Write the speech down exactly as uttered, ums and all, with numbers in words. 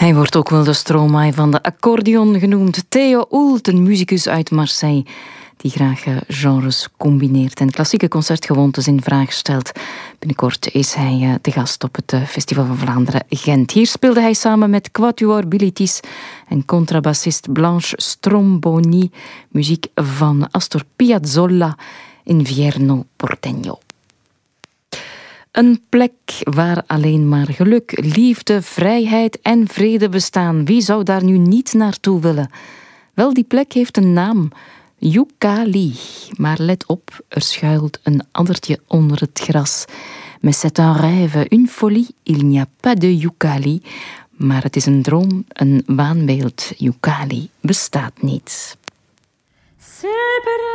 Hij wordt ook wel de Stromae van de accordeon genoemd. Theo Oelt, een muzikus uit Marseille die graag genres combineert en klassieke concertgewoontes in vraag stelt. Binnenkort is hij te gast op het Festival van Vlaanderen Gent. Hier speelde hij samen met Quatuor Bilitis en contrabassist Blanche Stromboni muziek van Astor Piazzolla, Invierno Porteño. Een plek waar alleen maar geluk, liefde, vrijheid en vrede bestaan. Wie zou daar nu niet naartoe willen? Wel, die plek heeft een naam. Youkali. Maar let op, er schuilt een addertje onder het gras. Mais c'est un rêve, une folie, il n'y a pas de Youkali. Maar het is een droom, een waanbeeld. Youkali bestaat niet.